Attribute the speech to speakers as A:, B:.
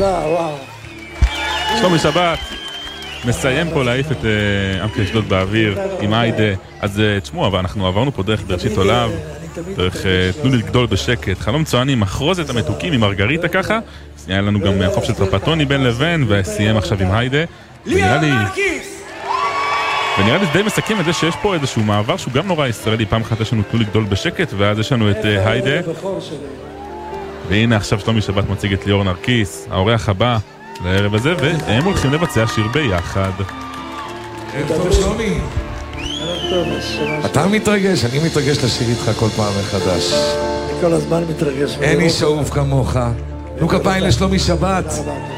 A: תודה, וואו.
B: שלומי שבת מסיים פה להעיף את עמק אשדוד באוויר עם היידה. אז תשמעו, אבל אנחנו עברנו פה דרך בראשית עולם, דרך תנו לי לגדול בשקט, חלום צועני, מחרוזת המתוקים עם מרגריטה ככה. היה לנו גם חוף של טרפטוני בין לבין, וסיים עכשיו עם היידה. ונראה לי די מסכים את זה שיש פה איזשהו מעבר שהוא גם נורא ישראלי. פעם אחת יש לנו תנו לי לגדול בשקט, ואז יש לנו את היידה. והנה עכשיו שלומי שבת מציג את ליאור נרקיס, האורח הבא לערב הזה, והם הולכים לבצע שיר ביחד.
C: טוב שלומי, אתה מתרגש, אני מתרגש לשיר איתך כל פעם מחדש.
A: אני כל הזמן מתרגש.
C: אין איש אהוב כמוך. נו כפיים לשלומי שבת.